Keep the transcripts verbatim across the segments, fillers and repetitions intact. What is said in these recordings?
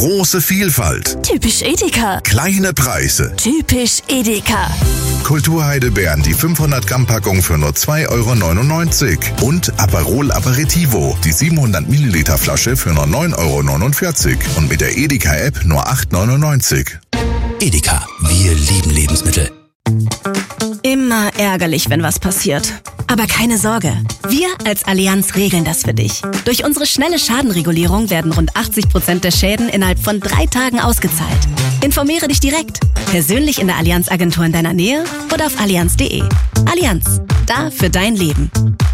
Große Vielfalt. Typisch Edeka. Kleine Preise. Typisch Edeka. Kulturheidelbeeren, die fünfhundert Gramm Packung für nur zwei Euro neunundneunzig. Und Aperol Aperitivo, die siebenhundert Milliliter Flasche für nur neun Euro neunundvierzig. Und mit der Edeka-App nur acht Euro neunundneunzig. Edeka, wir lieben Lebensmittel. Immer ärgerlich, wenn was passiert. Aber keine Sorge, wir als Allianz regeln das für dich. Durch unsere schnelle Schadenregulierung werden rund achtzig Prozent der Schäden innerhalb von drei Tagen ausgezahlt. Informiere dich direkt, persönlich in der Allianz-Agentur in deiner Nähe oder auf allianz punkt de. Allianz, da für dein Leben.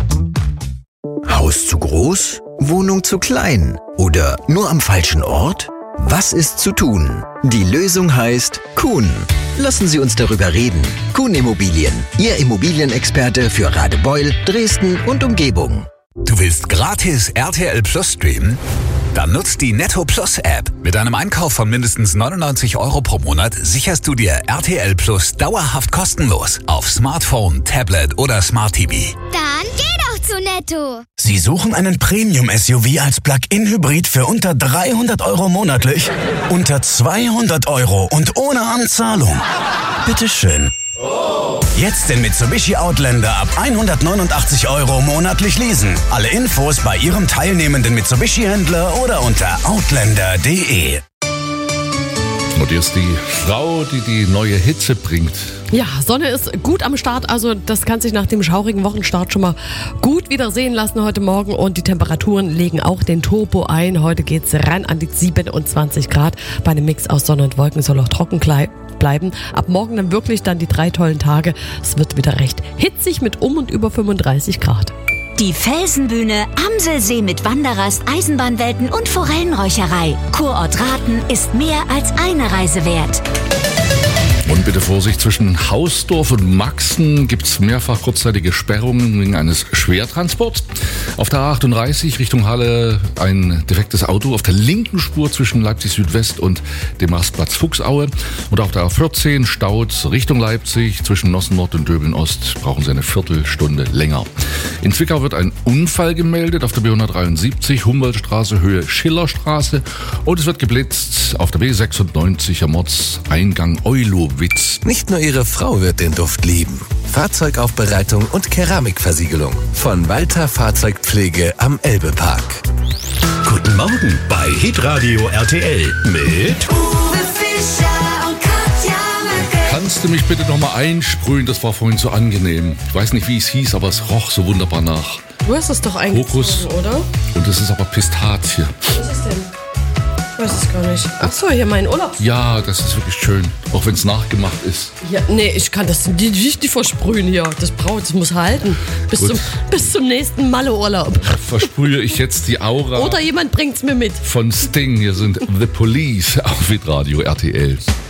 Haus zu groß? Wohnung zu klein? Oder nur am falschen Ort? Was ist zu tun? Die Lösung heißt Kuhn. Lassen Sie uns darüber reden. Kuhn Immobilien, Ihr Immobilienexperte für Radebeul, Dresden und Umgebung. Du willst gratis R T L Plus streamen? Dann nutzt die Netto Plus App. Mit einem Einkauf von mindestens neunundneunzig Euro pro Monat sicherst du dir R T L Plus dauerhaft kostenlos auf Smartphone, Tablet oder Smart T V. Dann geh doch zu Netto. Sie suchen einen Premium-S U V als Plug-in-Hybrid für unter dreihundert Euro monatlich? Unter zweihundert Euro und ohne Anzahlung? Bitteschön. Jetzt den Mitsubishi Outlander ab hundertneunundachtzig Euro monatlich leasen. Alle Infos bei Ihrem teilnehmenden Mitsubishi-Händler oder unter outlander punkt de. Und hier ist die Frau, die die neue Hitze bringt. Ja, Sonne ist gut am Start, also das kann sich nach dem schaurigen Wochenstart schon mal gut wieder sehen lassen heute Morgen und die Temperaturen legen auch den Turbo ein. Heute geht's ran an die siebenundzwanzig Grad. Bei einem Mix aus Sonne und Wolken soll auch trocken bleiben. Ab morgen dann wirklich dann die drei tollen Tage. Es wird wieder recht hitzig mit um und über fünfunddreißig Grad. Die Felsenbühne, Amselsee mit Wanderrast, Eisenbahnwelten und Forellenräucherei. Kurort Rathen ist mehr als eine Reise wert. Und bitte Vorsicht, zwischen Hausdorf und Maxen gibt es mehrfach kurzzeitige Sperrungen wegen eines Schwertransports. Auf der A achtunddreißig Richtung Halle ein defektes Auto auf der linken Spur zwischen Leipzig Südwest und dem Marktplatz Fuchsaue. Und auf der A vierzehn staut Richtung Leipzig zwischen Nossen Nord und Döbeln Ost brauchen sie eine Viertelstunde länger. In Zwickau wird ein Unfall gemeldet auf der B hundertdreiundsiebzig, Humboldtstraße, Höhe Schillerstraße. Und es wird geblitzt auf der B sechsundneunzig am Ortseingang Eulowitz. Nicht nur Ihre Frau wird den Duft lieben. Fahrzeugaufbereitung und Keramikversiegelung von Walter Fahrzeugpflege am Elbepark. Guten Morgen bei Hitradio R T L mit Uwe Fischer und Katja Möcke. Kannst du mich bitte nochmal einsprühen? Das war vorhin so angenehm. Ich weiß nicht, wie es hieß, aber es roch so wunderbar nach. Du hast es doch eingezogen, oder? Und das ist aber Pistazie. Was ist das denn? Ich weiß es gar nicht. Ach so, hier mein Urlaub. Ja, das ist wirklich schön. Auch wenn es nachgemacht ist. Ja, nee, ich kann das nicht, nicht versprühen hier. Das braucht, das muss halten. Bis, zum, bis zum nächsten Malle-Urlaub. Versprühe ich jetzt die Aura. Oder jemand bringt's mir mit. Von Sting. Hier sind The Police auf Hitradio R T L.